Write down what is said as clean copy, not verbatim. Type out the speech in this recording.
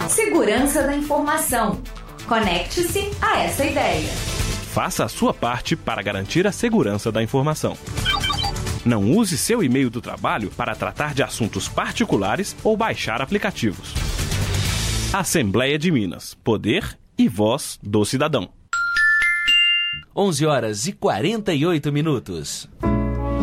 Segurança da informação. Conecte-se a essa ideia. Faça a sua parte para garantir a segurança da informação. Não use seu e-mail do trabalho para tratar de assuntos particulares ou baixar aplicativos. Assembleia de Minas. Poder e voz do cidadão. 11h48.